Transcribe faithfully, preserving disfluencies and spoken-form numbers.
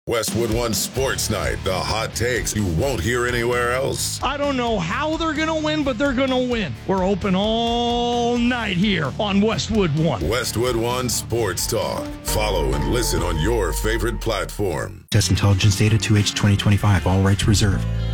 Westwood One Sports Night, the hot takes you won't hear anywhere else. I don't know how they're going to win, but they're going to win. We're open all night here on Westwood One. Westwood One Sports Talk. Follow and listen on your favorite platform. Test intelligence data two H twenty twenty-five. All rights reserved.